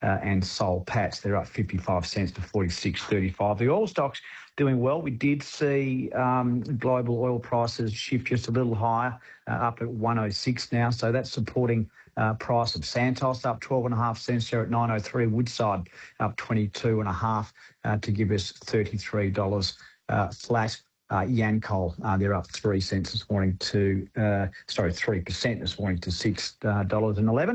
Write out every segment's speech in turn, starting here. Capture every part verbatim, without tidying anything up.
uh, and Soul Patts. They're up fifty-five cents to forty-six thirty-five. The oil stocks doing well. We did see um, global oil prices shift just a little higher, uh, up at one oh six now. So that's supporting uh, price of Santos up twelve and a half cents there at nine oh three. Woodside up twenty-two and a half uh, to give us thirty-three dollars uh, flat. Uh, Yancoal, uh, they're up three cents this morning to, uh, sorry, three percent this morning to six dollars and eleven.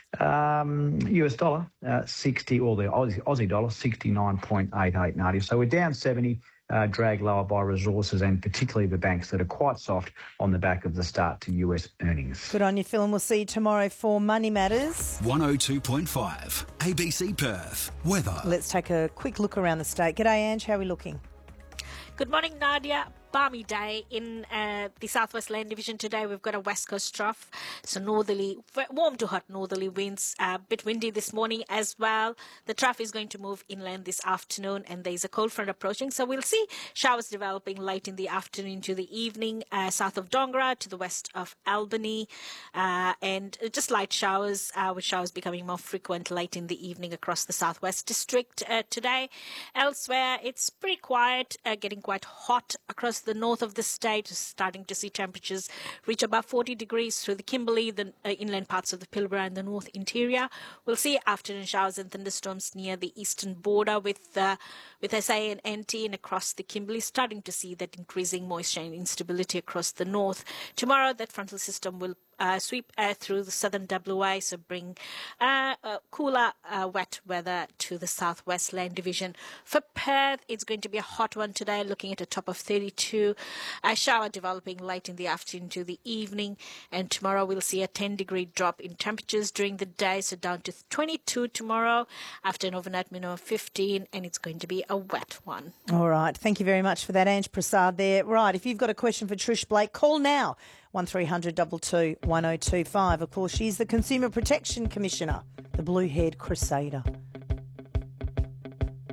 Um, U S dollar, uh, sixty, or the Aussie, Aussie dollar, sixty-nine point eight eight ninety. So we're down seventy, uh, dragged lower by resources and particularly the banks that are quite soft on the back of the start to U S earnings. Good on you, Phil, and we'll see you tomorrow for Money Matters. one oh two point five, A B C Perth. Weather. Let's take a quick look around the state. G'day, Ange. How are we looking? Good morning, Nadia. Balmy day in uh, the Southwest Land Division today. We've got a west coast trough, so northerly, warm to hot northerly winds. A uh, bit windy this morning as well. The trough is going to move inland this afternoon, and there's a cold front approaching. So we'll see showers developing late in the afternoon to the evening, uh, south of Dongara to the west of Albany, uh, and just light showers, uh, with showers becoming more frequent late in the evening across the Southwest District uh, today. Elsewhere, it's pretty quiet, uh, getting quite hot across the north of the state, starting to see temperatures reach above forty degrees through the Kimberley, the uh, inland parts of the Pilbara and the north interior. We'll see afternoon showers and thunderstorms near the eastern border with uh, with S A and N T and across the Kimberley, starting to see that increasing moisture and instability across the north. Tomorrow, that frontal system will Uh, sweep uh, through the southern W A, so bring uh, uh, cooler, uh, wet weather to the Southwest Land Division. For Perth, it's going to be a hot one today, looking at a top of thirty-two. A shower developing late in the afternoon to the evening, and tomorrow we'll see a ten degree drop in temperatures during the day, so down to twenty-two tomorrow after an overnight minimum of fifteen, and it's going to be a wet one. All right, thank you very much for that, Ange Prasad there. Right, if you've got a question for Trish Blake, call now. one three hundred two two one oh two five. Of course, she's the Consumer Protection Commissioner, the blue-haired crusader.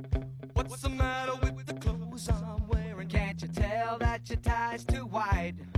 What's the matter with the clothes I'm wearing? Can't you tell that your tie's too wide?